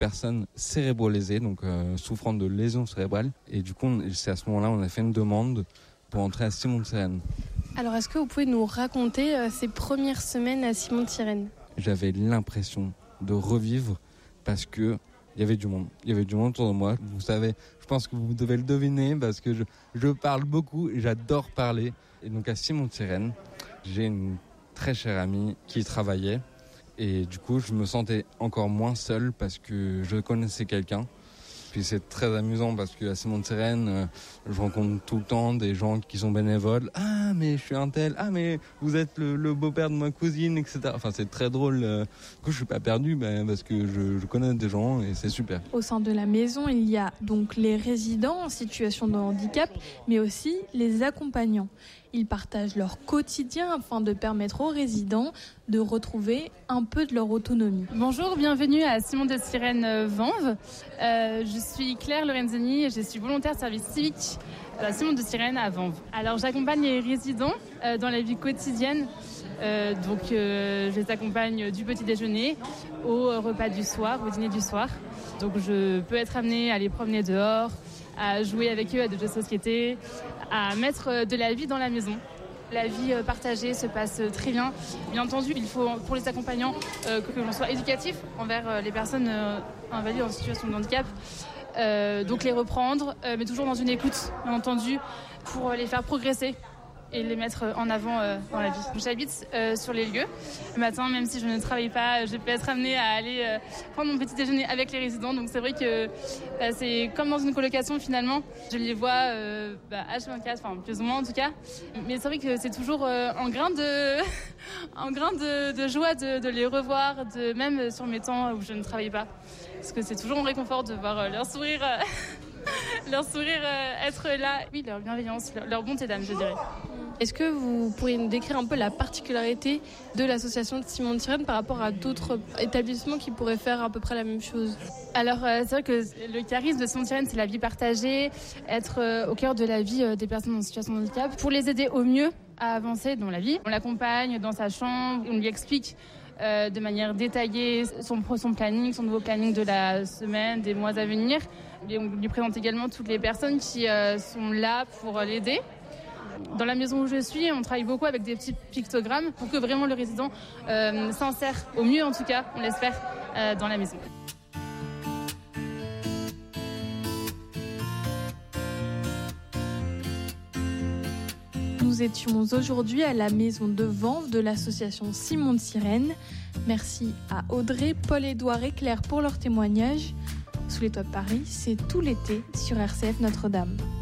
personnes cérébro-lésées, donc souffrant de lésions cérébrales. Et du coup, c'est à ce moment-là on a fait une demande pour entrer à Simon-de-Sirène. Alors, est-ce que vous pouvez nous raconter ces premières semaines à Simon-de-Sirène ? J'avais l'impression de revivre parce que il y avait du monde. Il y avait du monde autour de moi. Vous savez, je pense que vous devez le deviner parce que je parle beaucoup et j'adore parler. Et donc à Simon-de-Sirène, j'ai une très chère amie qui y travaillait. Et du coup, je me sentais encore moins seul parce que je connaissais quelqu'un. Puis c'est très amusant parce qu'à Simon-de-Sirène, je rencontre tout le temps des gens qui sont bénévoles. Ah, mais je suis un tel. Ah, mais vous êtes le beau-père de ma cousine, etc. Enfin, c'est très drôle. Du coup, je suis pas perdu parce que je connais des gens et c'est super. Au sein de la maison, il y a donc les résidents en situation de handicap, mais aussi les accompagnants. Ils partagent leur quotidien afin de permettre aux résidents de retrouver un peu de leur autonomie. Bonjour, bienvenue à Simon-de-Sirène Vanves. Je suis Claire Lorenzini et je suis volontaire service civique à Simon-de-Sirène à Vanves. Alors j'accompagne les résidents dans la vie quotidienne. Je les accompagne du petit déjeuner au repas du soir, au dîner du soir. Donc je peux être amenée à les promener dehors, à jouer avec eux à des jeux de société, à mettre de la vie dans la maison. La vie partagée se passe très bien. Bien entendu, il faut pour les accompagnants que l'on soit éducatif envers les personnes invalides en situation de handicap. Donc les reprendre, mais toujours dans une écoute, bien entendu, pour les faire progresser et les mettre en avant dans la vie. J'habite sur les lieux. Le matin, même si je ne travaille pas, je peux être amenée à aller prendre mon petit déjeuner avec les résidents. Donc c'est vrai que c'est comme dans une colocation finalement. Je les vois H24, enfin plus ou moins en tout cas. Mais c'est vrai que c'est toujours un grain de joie de les revoir, même sur mes temps où je ne travaille pas. Parce que c'est toujours un réconfort de voir leur sourire. Leur sourire être là, oui, leur bienveillance, leur bonté d'âme, je dirais. Est-ce que vous pourriez nous décrire un peu la particularité de l'association de Simon-de-Sirène par rapport à d'autres établissements qui pourraient faire à peu près la même chose ? Alors c'est vrai que le charisme de Simon-de-Sirène, c'est la vie partagée, être au cœur de la vie des personnes en situation de handicap, pour les aider au mieux à avancer dans la vie. On l'accompagne dans sa chambre, on lui explique de manière détaillée son planning, son nouveau planning de la semaine, des mois à venir. Et on lui présente également toutes les personnes qui sont là pour l'aider. Dans la maison où je suis, on travaille beaucoup avec des petits pictogrammes pour que vraiment le résident s'insère au mieux, en tout cas, on l'espère, dans la maison. Nous étions aujourd'hui à la maison de Vanves de l'association Simon-de-Sirène. Merci à Audrey, Paul-Édouard et Claire pour leur témoignage. Sous les toits de Paris, c'est tout l'été sur RCF Notre-Dame.